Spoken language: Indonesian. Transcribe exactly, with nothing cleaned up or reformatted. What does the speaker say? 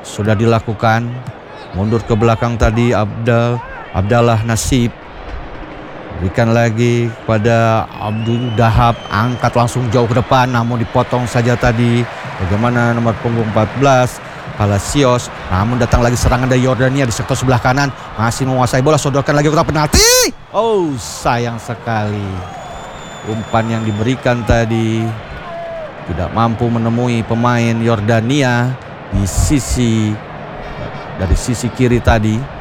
sudah dilakukan. Mundur ke belakang tadi Abdal Abdallah Nasib. Berikan lagi kepada Abdul Dahab, angkat langsung jauh ke depan namun dipotong saja tadi. Bagaimana nomor punggung empat belas Palacios, namun datang lagi serangan dari Yordania di sektor sebelah kanan, masih menguasai bola, sodorkan lagi kotak penalti. Oh, sayang sekali. Umpan yang diberikan tadi tidak mampu menemui pemain Yordania di sisi dari sisi kiri tadi.